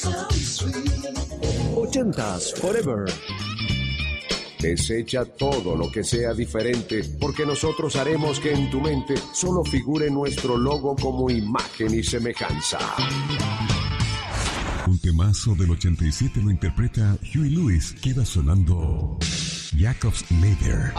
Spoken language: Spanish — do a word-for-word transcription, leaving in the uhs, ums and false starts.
Ochentas Forever. Desecha todo lo que sea diferente, porque nosotros haremos que en tu mente solo figure nuestro logo como imagen y semejanza. Un temazo del ochenta y siete lo interpreta Huey Lewis. Queda sonando Jacob's Ladder.